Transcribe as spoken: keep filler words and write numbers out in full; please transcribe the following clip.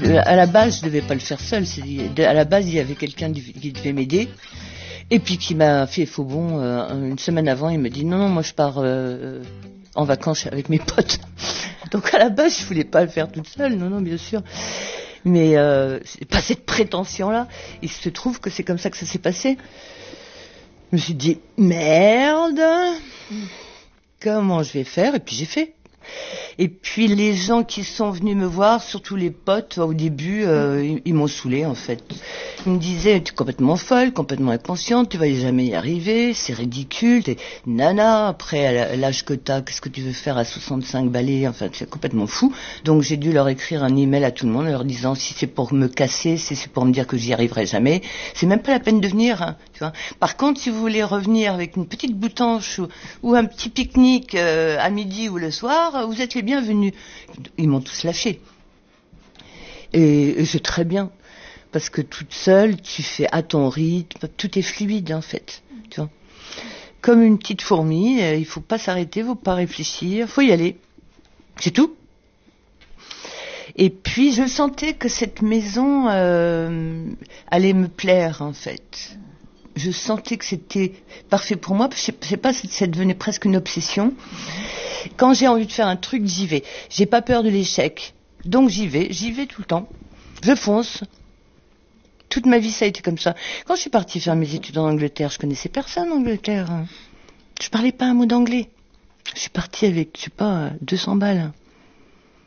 euh, à la base, je devais pas le faire seul. C'est, à la base, il y avait quelqu'un qui devait m'aider. Et puis qui m'a fait faux bon euh, une semaine avant, il me dit non non moi je pars euh, en vacances avec mes potes. Donc à la base je voulais pas le faire toute seule, non non bien sûr. Mais euh, c'est pas cette prétention là. Il se trouve que c'est comme ça que ça s'est passé. Je me suis dit merde, comment je vais faire? Et puis j'ai fait. Et puis les gens qui sont venus me voir, surtout les potes, au début, euh, ils, ils m'ont saoulée en fait. Ils me disaient, tu es complètement folle, complètement inconsciente, tu vas jamais y arriver, c'est ridicule, t'es nana, après à l'âge que t'as, qu'est-ce que tu veux faire à soixante-cinq balais, enfin c'est complètement fou. Donc j'ai dû leur écrire un email à tout le monde, leur disant si c'est pour me casser, si c'est pour me dire que j'y arriverai jamais, c'est même pas la peine de venir. Hein, tu vois. Par contre, si vous voulez revenir avec une petite boutanche ou, ou un petit pique-nique euh, à midi ou le soir, vous êtes les bienvenus. Ils m'ont tous lâché. Et, et c'est très bien. Parce que toute seule, tu fais à ton rythme, tout est fluide en fait. Tu vois. Comme une petite fourmi, il faut pas s'arrêter, il faut pas réfléchir, faut y aller. C'est tout. Et puis je sentais que cette maison euh, allait me plaire en fait. Je sentais que c'était parfait pour moi. Je sais, je sais pas, ça devenait presque une obsession. Quand j'ai envie de faire un truc, j'y vais. J'ai pas peur de l'échec. Donc j'y vais, j'y vais tout le temps. Je fonce. Toute ma vie, ça a été comme ça. Quand je suis partie faire mes études en Angleterre, je connaissais personne en Angleterre. Je parlais pas un mot d'anglais. Je suis partie avec, je sais pas, deux cents balles.